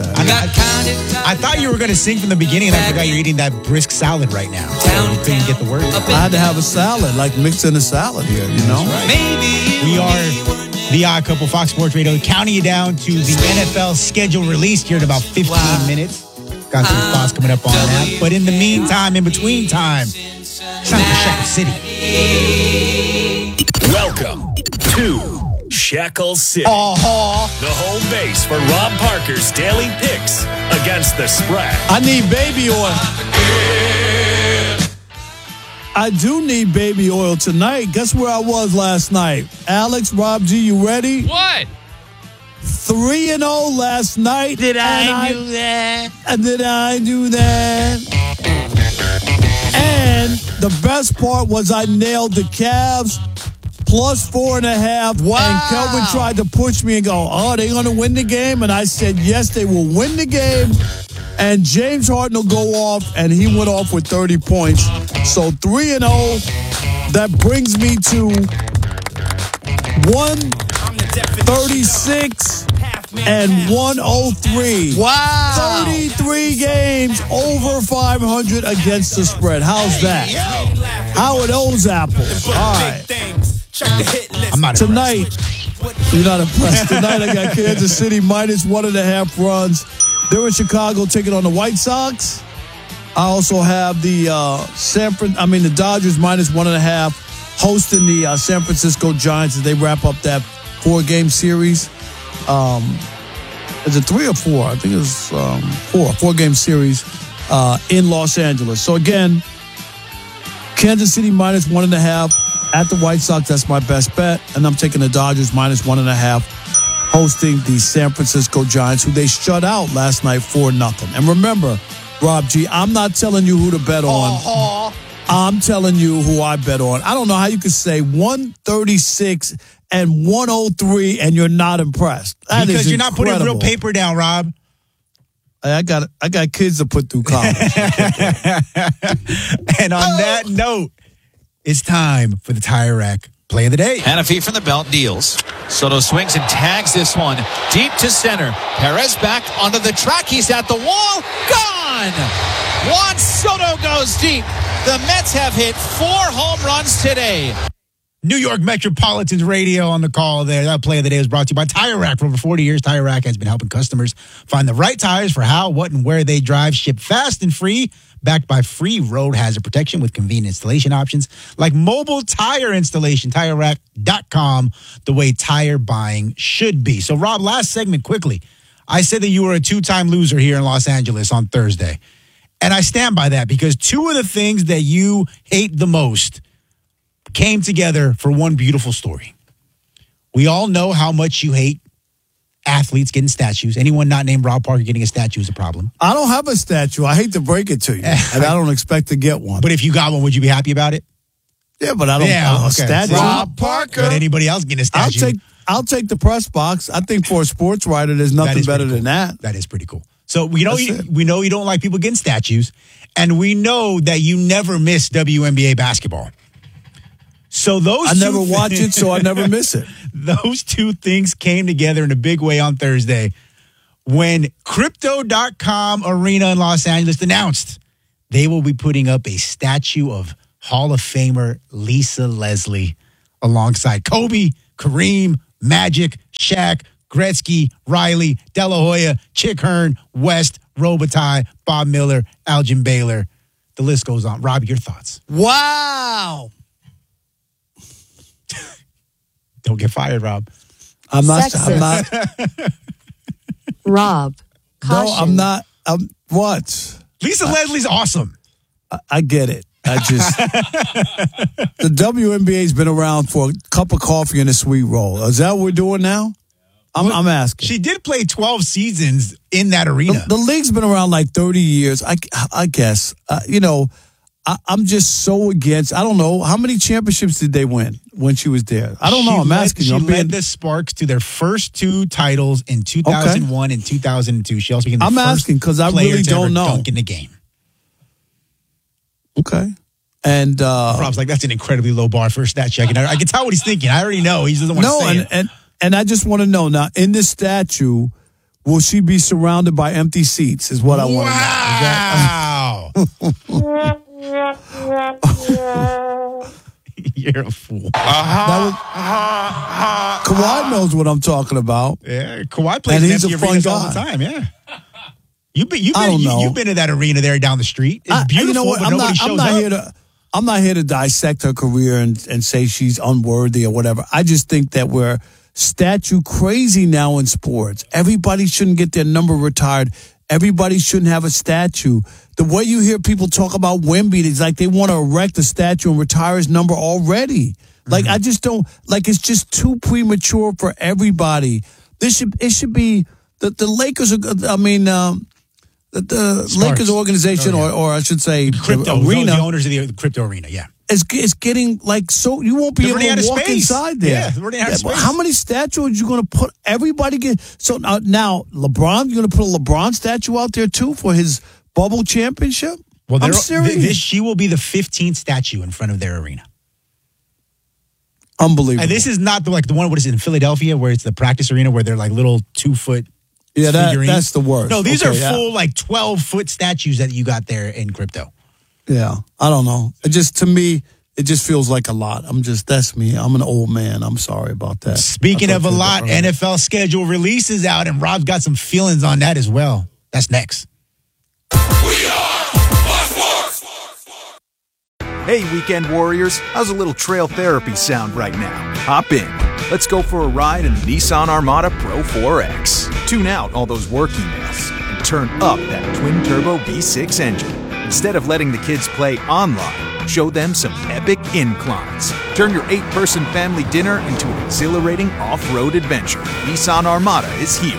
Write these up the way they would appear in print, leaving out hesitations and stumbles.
that. I thought you were going to sing from the beginning, and I forgot you're eating that brisk salad right now. So you couldn't get the word. I had to have a salad, like mixing a salad here, you know? Right. We are The Odd Couple, Fox Sports Radio, counting you down to the NFL schedule released here in about 15 minutes. Got some thoughts coming up on that. But in the meantime, in between time, it's time for Shackle City. Welcome to Shackle City, the home base for Rob Parker's daily picks against the spread. I need baby oil. I do need baby oil tonight. Guess where I was last night? Alex, Rob G, you ready? What? 3-0 last night. Did I do that? Did I do that? And the best part was I nailed the Cavs plus 4.5. Wow. And Kelvin tried to push me and go, oh, they're going to win the game? And I said, yes, they will win the game. And James Harden will go off, and he went off with 30 points. So 3-0, that brings me to 136 and 103. Wow. 33 games over 500 against the spread. How's that? How are those apples? All right. I'm not Tonight, you're not impressed. Tonight I got Kansas City minus 1.5 runs. They're in Chicago taking on the White Sox. I also have the the Dodgers minus 1.5 hosting the San Francisco Giants as they wrap up that 4-game series. Is it 3 or 4? I think it's 4-game series in Los Angeles. So again, Kansas City minus 1.5 at the White Sox. That's my best bet, and I'm taking the Dodgers minus 1.5. Hosting the San Francisco Giants, who they shut out last night 4-0. And remember, Rob G, I'm not telling you who to bet on. I'm telling you who I bet on. I don't know how you could say 136 and 103 and you're not impressed. That because is you're not putting real paper down, Rob. I got kids to put through college. And on that note, it's time for the Tire Rack Play of the Day. Hanafi from the belt deals. Soto swings and tags this one deep to center. Perez back onto the track. He's at the wall. Gone! Juan Soto goes deep. The Mets have hit 4 home runs today. New York Metropolitan's Radio on the call there. That Play of the Day was brought to you by Tire Rack. For over 40 years, Tire Rack has been helping customers find the right tires for how, what, and where they drive. Shipped fast and free. Backed by free road hazard protection with convenient installation options like mobile tire installation. TireRack.com, the way tire buying should be. So, Rob, last segment, quickly. I said that you were a 2-time loser here in Los Angeles on Thursday. And I stand by that because 2 of the things that you hate the most came together for one beautiful story. We all know how much you hate athletes getting statues. Anyone not named Rob Parker getting a statue is a problem. I don't have a statue. I hate to break it to you. And I don't expect to get one. But if you got one, would you be happy about it? Yeah, but I don't have a statue. Rob Parker. But anybody else getting a statue? I'll take the press box. I think for a sports writer, there's nothing better than that. That is pretty cool. So we know you don't like people getting statues, and we know that you never miss WNBA basketball. So I never watch it, so I never miss it. Those 2 things came together in a big way on Thursday when Crypto.com Arena in Los Angeles announced they will be putting up a statue of Hall of Famer Lisa Leslie alongside Kobe, Kareem, Magic, Shaq, Gretzky, Riley, De La Hoya, Chick Hearn, West, Robitaille, Bob Miller, Elgin Baylor. The list goes on. Rob, your thoughts? Wow. Don't get fired, Rob. I'm not. Rob. Caution. No, I'm not. What? Lisa Leslie's awesome. I get it. I just the WNBA's been around for a cup of coffee and a sweet roll. Is that what we're doing now? I'm asking. She did play 12 seasons in that arena. The league's been around like 30 years. I guess. I'm just so against. I don't know. How many championships did they win when she was there? I don't know. I'm asking you. She led the Sparks to their first 2 titles in 2001 and 2002. She also became the I'm first asking because I really don't know. Dunk in the game. Okay. And Rob's like, that's an incredibly low bar for a stat check. And I can tell what he's thinking. I already know. He doesn't want to say it. And I just want to know now, in this statue, will she be surrounded by empty seats is what I want to know. Wow. You're a fool. Kawhi knows what I'm talking about. Yeah, Kawhi plays And in he's empty a fun arenas guy. all the time, yeah. You've been to that arena there down the street. It's beautiful, you know what? but nobody shows up. I'm not here to dissect her career and say she's unworthy or whatever. I just think that we're statue crazy now in sports. Everybody shouldn't get their number retired. Everybody shouldn't have a statue. The way you hear people talk about Wemby, it's like they want to erect a statue and retire his number already. Like, I just don't, like, it's just too premature for everybody. It should be, the Lakers, the Lakers organization, or I should say, Crypto, the arena. The owners of the crypto arena, yeah. It's getting like so you won't be able to walk inside there. Yeah, they're running out of space. How many statues are you going to put? Everybody so now LeBron, you're going to put a LeBron statue out there too for his bubble championship? Well, I'm serious. She will be the 15th statue in front of their arena. Unbelievable. And this is not the one. What is it in Philadelphia where it's the practice arena where they're like little 2-foot. Yeah, that's the worst. No, these are full 12-foot statues that you got there in crypto. Yeah, I don't know. It just, to me, it just feels like a lot. That's me. I'm an old man. I'm sorry about that. Speaking of a lot, NFL schedule releases out, and Rob's got some feelings on that as well. That's next. We are Sports. Hey, weekend warriors. How's a little trail therapy sound right now? Hop in. Let's go for a ride in the Nissan Armada Pro 4X. Tune out all those work emails and turn up that twin-turbo V6 engine. Instead of letting the kids play online, show them some epic inclines. Turn your 8-person family dinner into an exhilarating off-road adventure. Nissan Armada is here.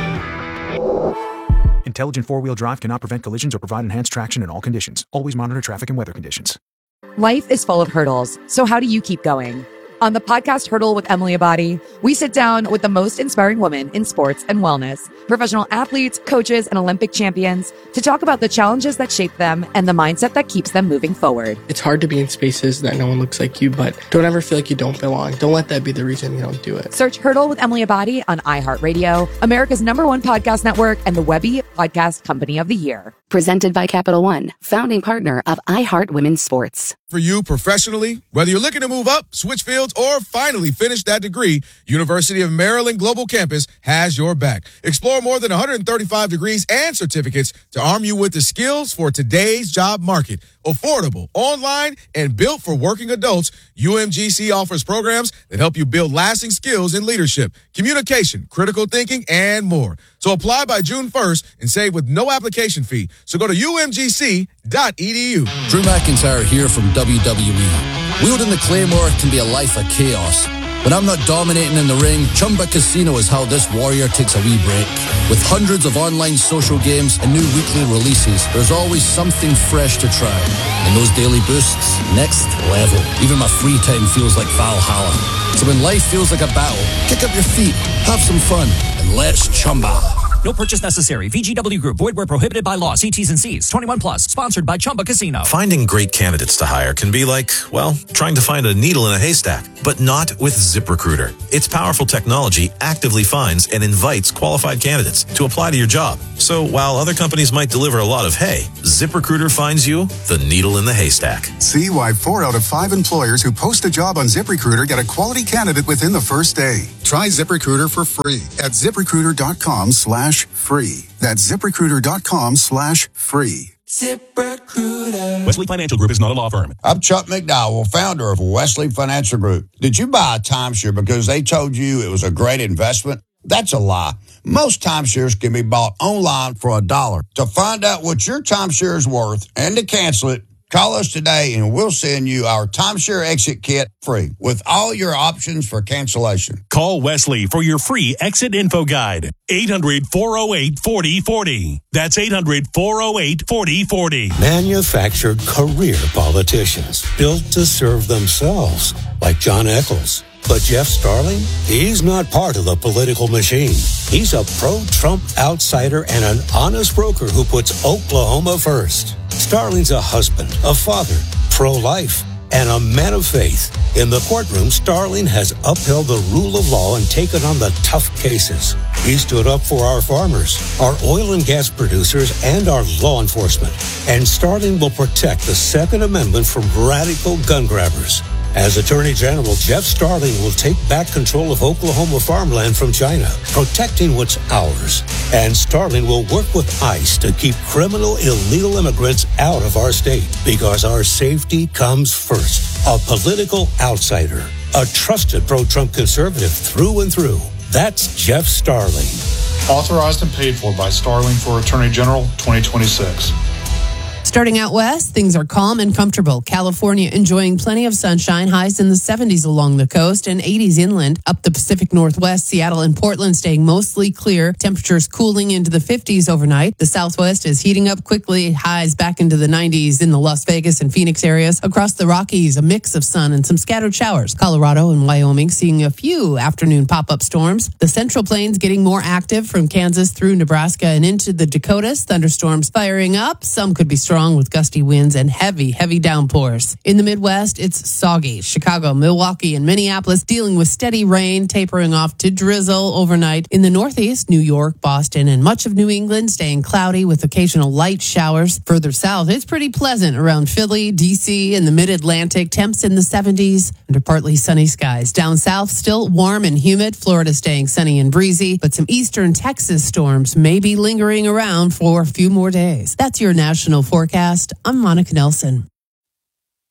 Intelligent four-wheel drive cannot prevent collisions or provide enhanced traction in all conditions. Always monitor traffic and weather conditions. Life is full of hurdles, so how do you keep going? On the podcast Hurdle with Emily Abadi, we sit down with the most inspiring women in sports and wellness, professional athletes, coaches, and Olympic champions to talk about the challenges that shape them and the mindset that keeps them moving forward. It's hard to be in spaces that no one looks like you, but don't ever feel like you don't belong. Don't let that be the reason you don't do it. Search Hurdle with Emily Abadi on iHeartRadio, America's #1 podcast network, and the Webby Podcast Company of the Year. Presented by Capital One, founding partner of iHeart Women's Sports. For you professionally, whether you're looking to move up, switch fields, or finally finish that degree, University of Maryland Global Campus has your back. Explore more than 135 degrees and certificates to arm you with the skills for today's job market. Affordable, online, and built for working adults, UMGC offers programs that help you build lasting skills in leadership, communication, critical thinking, and more. So apply by June 1st and save with no application fee. So go to umgc.edu. Drew McIntyre here from WWE. Wielding the Claymore can be a life of chaos. When I'm not dominating in the ring, Chumba Casino is how this warrior takes a wee break. With hundreds of online social games and new weekly releases, there's always something fresh to try. And those daily boosts, next level. Even my free time feels like Valhalla. So when life feels like a battle, kick up your feet, have some fun, and let's Chumba. No purchase necessary. VGW Group. Void where prohibited by law. See T's and C's. 21 plus. Sponsored by Chumba Casino. Finding great candidates to hire can be like, well, trying to find a needle in a haystack. But not with ZipRecruiter. Its powerful technology actively finds and invites qualified candidates to apply to your job. So while other companies might deliver a lot of hay, ZipRecruiter finds you the needle in the haystack. See why 4 out of 5 employers who post a job on ZipRecruiter get a quality candidate within the first day. Try ZipRecruiter for free at ZipRecruiter.com/free. That's ZipRecruiter.com/free. ZipRecruiter. Wesley Financial Group is not a law firm. I'm Chuck McDowell, founder of Wesley Financial Group. Did you buy a timeshare because they told you it was a great investment? That's a lie. Most timeshares can be bought online for $1. To find out what your timeshare is worth and to cancel it, call us today and we'll send you our timeshare exit kit free with all your options for cancellation. Call Wesley for your free exit info guide. 800-408-4040. That's 800-408-4040. Manufactured career politicians built to serve themselves, like John Eccles. But Jeff Starling, he's not part of the political machine. He's a pro-Trump outsider and an honest broker who puts Oklahoma first. Starling's a husband, a father, pro-life, and a man of faith. In the courtroom, Starling has upheld the rule of law and taken on the tough cases. He stood up for our farmers, our oil and gas producers, and our law enforcement. And Starling will protect the Second Amendment from radical gun grabbers. As Attorney General, Jeff Starling will take back control of Oklahoma farmland from China, protecting what's ours. And Starling will work with ICE to keep criminal illegal immigrants out of our state, because our safety comes first. A political outsider, a trusted pro-Trump conservative through and through. That's Jeff Starling. Authorized and paid for by Starling for Attorney General 2026. Starting out west, things are calm and comfortable. California enjoying plenty of sunshine, highs in the 70s along the coast and 80s inland. Up the Pacific Northwest, Seattle and Portland staying mostly clear. Temperatures cooling into the 50s overnight. The Southwest is heating up quickly, highs back into the 90s in the Las Vegas and Phoenix areas. Across the Rockies, a mix of sun and some scattered showers. Colorado and Wyoming seeing a few afternoon pop-up storms. The Central Plains getting more active from Kansas through Nebraska and into the Dakotas. Thunderstorms firing up. Some could be strong with gusty winds and heavy downpours. In the Midwest, it's soggy. Chicago, Milwaukee, and Minneapolis dealing with steady rain, tapering off to drizzle overnight. In the Northeast, New York, Boston, and much of New England staying cloudy with occasional light showers. Further south, it's pretty pleasant around Philly, D.C., and the Mid-Atlantic. Temps in the 70s under partly sunny skies. Down south, still warm and humid. Florida staying sunny and breezy, but some eastern Texas storms may be lingering around for a few more days. That's your national forecast. I'm Monica Nelson.